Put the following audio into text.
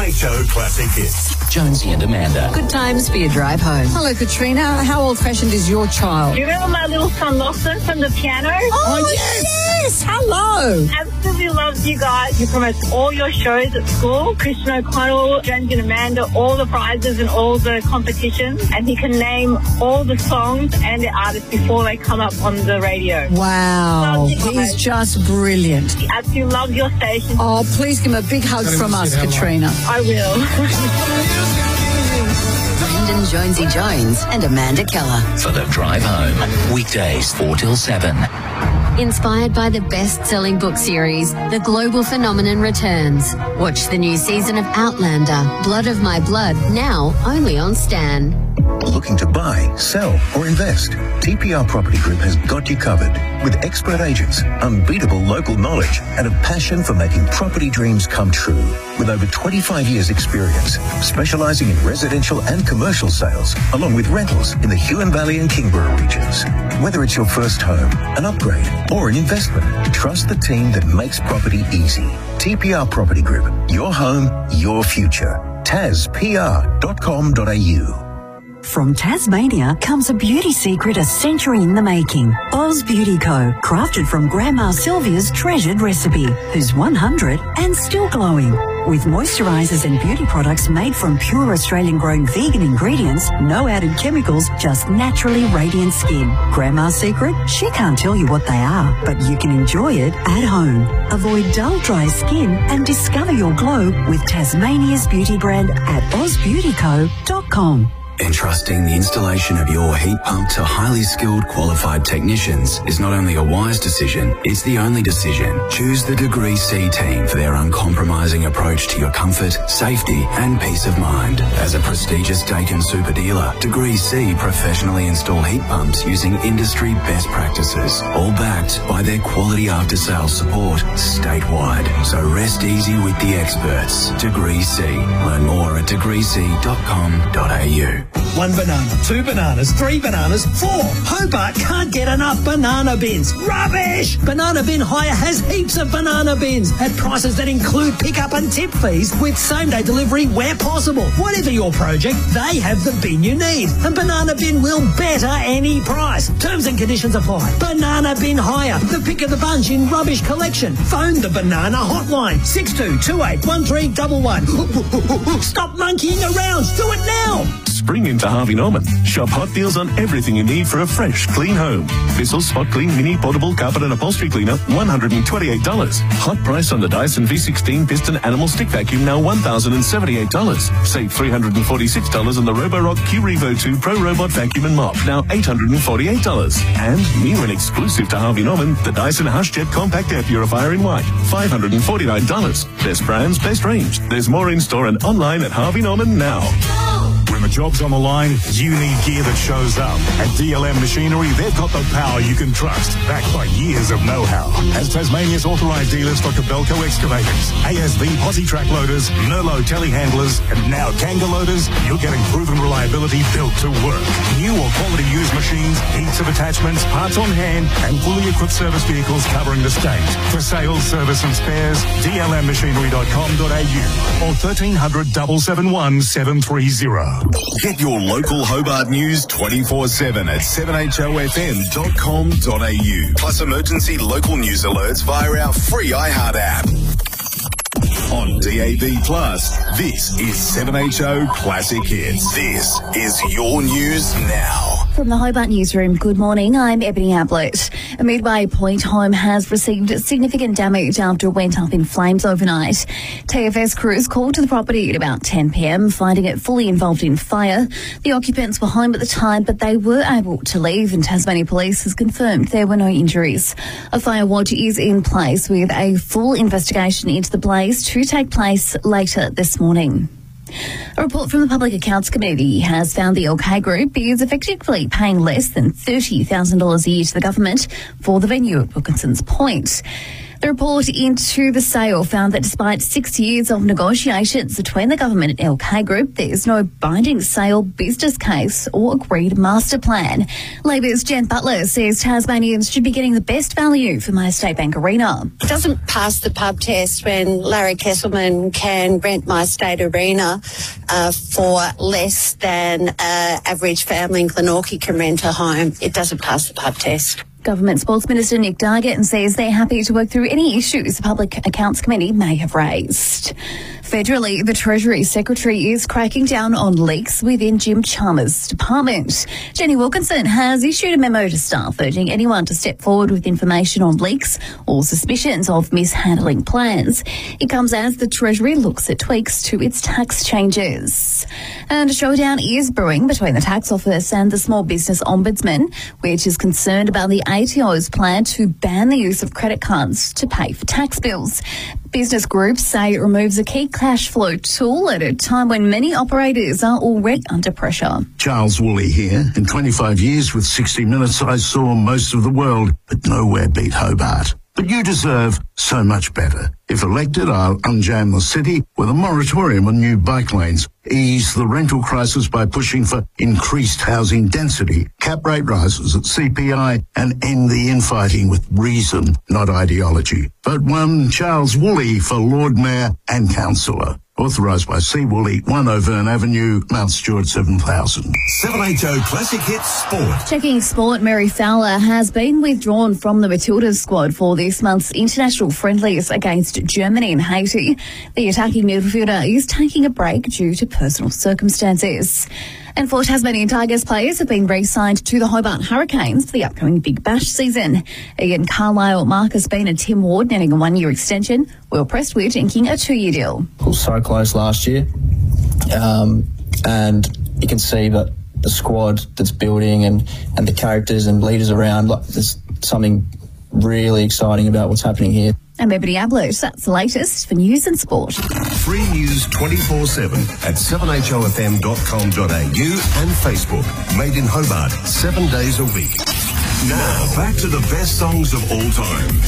7HO Classic Hits. Jonesy and Amanda. Good times for your drive home. Hello, Katrina. How old-fashioned is your child? Do you remember my little son Lawson from the piano? Oh, yes! Hello! Absolutely loves you guys. He promotes all your shows at school. Christian O'Connell, Jonesy and Amanda, all the prizes and all the competitions. And he can name all the songs and the artists before they come up on the radio. Wow. He's just brilliant. He absolutely loves your station. Oh, please give him a big hug from us, Katrina. I will. Brendan Jonesy Jones and Amanda Keller. For the drive home. Weekdays 4 till 7. Inspired by the best-selling book series, The Global Phenomenon returns. Watch the new season of Outlander, Blood of My Blood, now only on Stan. Looking to buy, sell or invest? TPR Property Group has got you covered. With expert agents, unbeatable local knowledge and a passion for making property dreams come true. With over 25 years experience, specialising in residential and commercial sales, along with rentals in the Huon Valley and Kingborough regions. Whether it's your first home, an upgrade or an investment, trust the team that makes property easy. TPR Property Group, your home, your future. TazPR.com.au. From Tasmania comes a beauty secret a century in the making. Oz Beauty Co. Crafted from Grandma Sylvia's treasured recipe, who's 100 and still glowing. With moisturisers and beauty products made from pure Australian-grown vegan ingredients, no added chemicals, just naturally radiant skin. Grandma's secret? She can't tell you what they are, but you can enjoy it at home. Avoid dull, dry skin and discover your glow with Tasmania's beauty brand at ozbeautyco.com. Entrusting the installation of your heat pump to highly skilled, qualified technicians is not only a wise decision, it's the only decision. Choose the Degree C team for their uncompromising approach to your comfort, safety and peace of mind. As a prestigious Dayton super dealer, Degree C professionally install heat pumps using industry best practices, all backed by their quality after-sales support statewide. So rest easy with the experts. Degree C. Learn more at degreec.com.au. 1 banana, 2 bananas, 3 bananas, 4. Hobart can't get enough banana bins. Rubbish! Banana Bin Hire has heaps of banana bins at prices that include pickup and tip fees with same-day delivery where possible. Whatever your project, they have the bin you need. And Banana Bin will better any price. Terms and conditions apply. Banana Bin Hire, the pick of the bunch in rubbish collection. Phone the Banana Hotline, 62281311. Stop monkeying around. Do it now. Spring into Harvey Norman. Shop hot deals on everything you need for a fresh, clean home. Bissell Spot Clean Mini Portable Carpet and Upholstery Cleaner, $128. Hot price on the Dyson V16 Piston Animal Stick Vacuum, now $1,078. Save $346 on the Roborock Q-Revo 2 Pro Robot Vacuum and Mop, now $848. And new and exclusive to Harvey Norman, the Dyson HushJet Compact Air Purifier in white, $549. Best brands, best range. There's more in store and online at Harvey Norman now. When the job's on the line, you need gear that shows up. At DLM Machinery, they've got the power you can trust, backed by years of know-how. As Tasmania's authorised dealers for Cabelco excavators, ASV posi track loaders, Merlot telehandlers, and now Kanga loaders, you're getting proven reliability built to work. New or quality used machines, heaps of attachments, parts on hand, and fully equipped service vehicles covering the state. For sales, service and spares, dlmmachinery.com.au or 1300 771 730. Get your local Hobart news 24/7 at 7HOFM.com.au. Plus emergency local news alerts via our free iHeart app. On DAB+, this is 7HO Classic Hits. This is your news now. From the Hobart Newsroom, good morning. I'm Ebony Ablett. A Midway Point home has received significant damage after it went up in flames overnight. TFS crews called to the property at about 10 p.m, finding it fully involved in fire. The occupants were home at the time, but they were able to leave, and Tasmania Police has confirmed there were no injuries. A fire watch is in place with a full investigation into the blaze to take place later this morning. A report from the Public Accounts Committee has found the LK Group is effectively paying less than $30,000 a year to the government for the venue at Wilkinson's Point. The report into the sale found that despite 6 years of negotiations between the government and LK Group, there is no binding sale business case or agreed master plan. Labor's Jen Butler says Tasmanians should be getting the best value for MyState Bank Arena. It doesn't pass the pub test when Larry Kesselman can rent MyState Arena for less than average family in Glenorchy can rent a home. It doesn't pass the pub test. Government Sports Minister Nick Dargan says they're happy to work through any issues the Public Accounts Committee may have raised. Federally, the Treasury Secretary is cracking down on leaks within Jim Chalmers' department. Jenny Wilkinson has issued a memo to staff urging anyone to step forward with information on leaks or suspicions of mishandling plans. It comes as the Treasury looks at tweaks to its tax changes. And a showdown is brewing between the Tax Office and the Small Business Ombudsman, which is concerned about the ATO's plan to ban the use of credit cards to pay for tax bills. Business groups say it removes a key cash flow tool at a time when many operators are already under pressure. Charles Woolley here. In 25 years with 60 Minutes, I saw most of the world, but nowhere beat Hobart. But you deserve so much better. If elected, I'll unjam the city with a moratorium on new bike lanes, ease the rental crisis by pushing for increased housing density, cap rate rises at CPI, and end the infighting with reason, not ideology. Vote 1 Charles Woolley for Lord Mayor and Councillor. Authorised by C. Woolley, 1 O'Verne Avenue, Mount Stewart, 7000. 780 Classic Hits Sport. Checking sport, Mary Fowler has been withdrawn from the Matildas squad for this month's international friendlies against Germany and Haiti. The attacking midfielder is taking a break due to personal circumstances. And 4 Tasmanian Tigers players have been re-signed to the Hobart Hurricanes for the upcoming Big Bash season. Ian Carlisle, Marcus Bean and Tim Ward netting a 1-year extension, Will Prestwood inking a 2-year deal. We were so close last year, and you can see that the squad that's building and the characters and leaders around, like, there's something really exciting about what's happening here. I'm Ebony Ablett. That's the latest for news and sport. Free news 24/7 at 7hofm.com.au and Facebook. Made in Hobart, 7 days a week. Now, back to the best songs of all time.